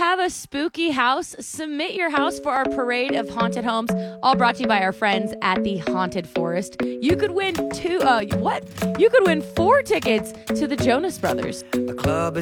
have a spooky house? Submit your house for our parade of haunted homes, all brought to you by our friends at the Haunted Forest. You could win You could win 4 tickets to the Jonas Brothers. A club